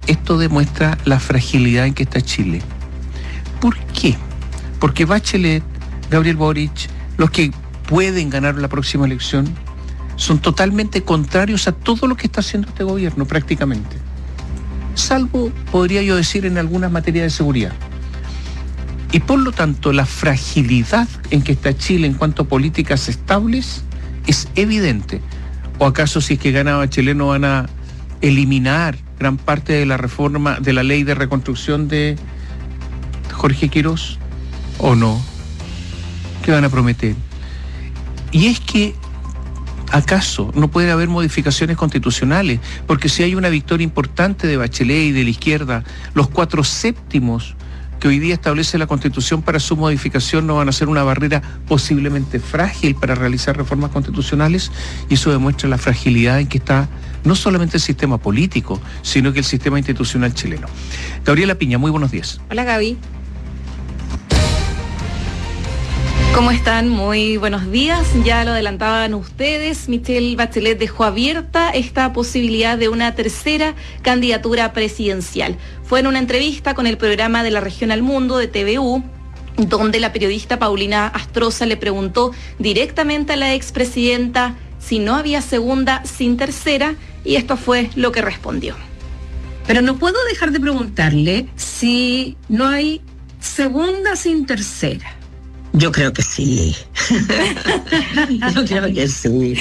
esto demuestra la fragilidad en que está Chile. ¿Por qué? Porque Bachelet, Gabriel Boric, los que pueden ganar la próxima elección, son totalmente contrarios a todo lo que está haciendo este gobierno, prácticamente. Salvo, podría yo decir, en algunas materias de seguridad. Y por lo tanto, la fragilidad en que está Chile en cuanto a políticas estables es evidente. ¿O acaso si es que gana Bachelet no van a eliminar gran parte de la reforma, de la ley de reconstrucción de Jorge Quirós? ¿O no? ¿Qué van a prometer? Y es que ¿acaso no puede haber modificaciones constitucionales? Porque si hay una victoria importante de Bachelet y de la izquierda, los 4/7 que hoy día establece la Constitución para su modificación no van a ser una barrera posiblemente frágil para realizar reformas constitucionales, y eso demuestra la fragilidad en que está no solamente el sistema político, sino que el sistema institucional chileno. Gabriela Piña, muy buenos días. Hola, Gaby. ¿Cómo están? Muy buenos días. Ya lo adelantaban ustedes, Michelle Bachelet dejó abierta esta posibilidad de una tercera candidatura presidencial. Fue en una entrevista con el programa de La Región al Mundo de TVU, donde la periodista Paulina Astroza le preguntó directamente a la expresidenta si no había segunda sin tercera, y esto fue lo que respondió. Pero no puedo dejar de preguntarle si no hay segunda sin tercera. Yo creo que sí. Yo creo que sí.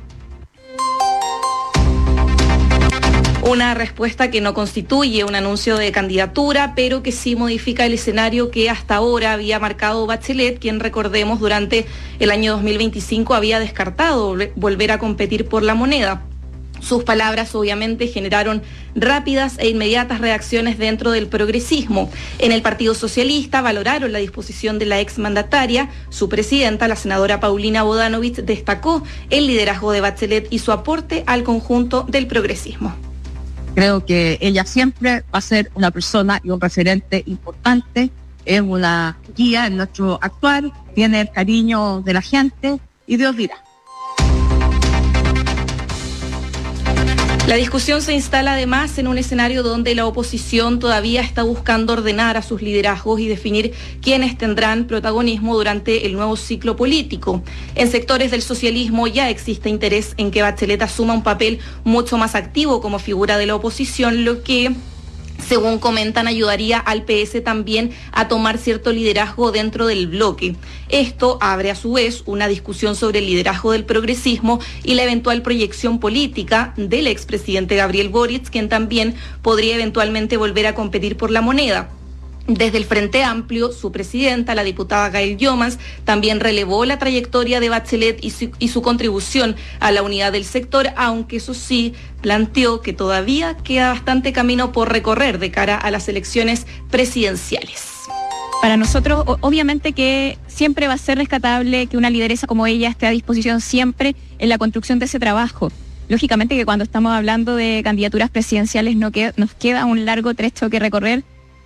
Una respuesta que no constituye un anuncio de candidatura, pero que sí modifica el escenario que hasta ahora había marcado Bachelet, quien, recordemos, durante el año 2025 había descartado volver a competir por la moneda. Sus palabras obviamente generaron rápidas e inmediatas reacciones dentro del progresismo. En el Partido Socialista valoraron la disposición de la exmandataria. Su presidenta, la senadora Paulina Bodanovich, destacó el liderazgo de Bachelet y su aporte al conjunto del progresismo. Creo que ella siempre va a ser una persona y un referente importante, es una guía en nuestro actuar, tiene el cariño de la gente y Dios dirá. La discusión se instala además en un escenario donde la oposición todavía está buscando ordenar a sus liderazgos y definir quiénes tendrán protagonismo durante el nuevo ciclo político. En sectores del socialismo ya existe interés en que Bachelet asuma un papel mucho más activo como figura de la oposición, lo que, según comentan, ayudaría al PS también a tomar cierto liderazgo dentro del bloque. Esto abre a su vez una discusión sobre el liderazgo del progresismo y la eventual proyección política del expresidente Gabriel Boric, quien también podría eventualmente volver a competir por la moneda. Desde el Frente Amplio, su presidenta, la diputada Gail Llomas, también relevó la trayectoria de Bachelet y su contribución a la unidad del sector, aunque eso sí, planteó que todavía queda bastante camino por recorrer de cara a las elecciones presidenciales. Para nosotros, obviamente que siempre va a ser rescatable que una lideresa como ella esté a disposición siempre en la construcción de ese trabajo. Lógicamente que cuando estamos hablando de candidaturas presidenciales nos queda un largo trecho que recorrer.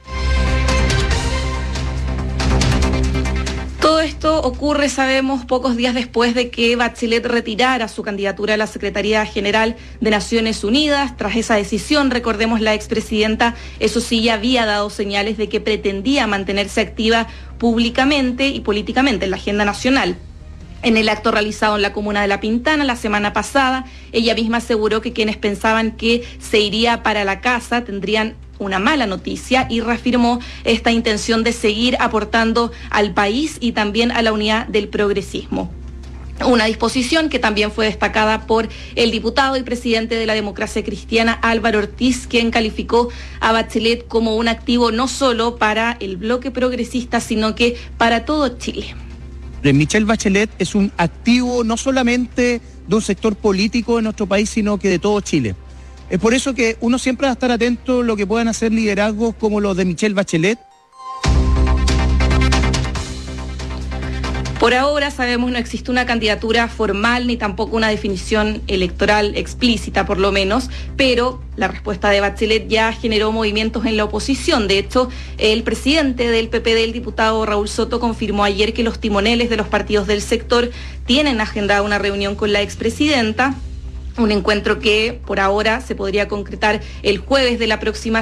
Todo esto ocurre, sabemos, pocos días después de que Bachelet retirara su candidatura a la Secretaría General de Naciones Unidas. Tras esa decisión, recordemos, la expresidenta, eso sí, ya había dado señales de que pretendía mantenerse activa públicamente y políticamente en la agenda nacional. En el acto realizado en la comuna de La Pintana la semana pasada, ella misma aseguró que quienes pensaban que se iría para la casa tendrían una mala noticia, y reafirmó esta intención de seguir aportando al país y también a la unidad del progresismo. Una disposición que también fue destacada por el diputado y presidente de la Democracia Cristiana, Álvaro Ortiz, quien calificó a Bachelet como un activo no solo para el bloque progresista, sino que para todo Chile. Michelle Bachelet es un activo no solamente de un sector político en nuestro país, sino que de todo Chile. Es por eso que uno siempre va a estar atento a lo que puedan hacer liderazgos como los de Michelle Bachelet. Por ahora, sabemos, no existe una candidatura formal ni tampoco una definición electoral explícita, por lo menos, pero la respuesta de Bachelet ya generó movimientos en la oposición. De hecho, el presidente del PPD, el diputado Raúl Soto, confirmó ayer que los timoneles de los partidos del sector tienen agendada una reunión con la expresidenta. Un encuentro que por ahora se podría concretar el jueves de la próxima